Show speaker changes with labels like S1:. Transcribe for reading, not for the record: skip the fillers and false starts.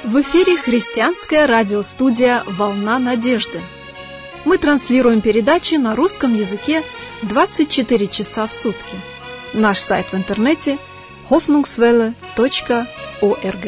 S1: В эфире христианская радиостудия «Волна надежды». Мы транслируем передачи на русском языке 24 часа в сутки. Наш сайт в интернете hoffnungswelle.org.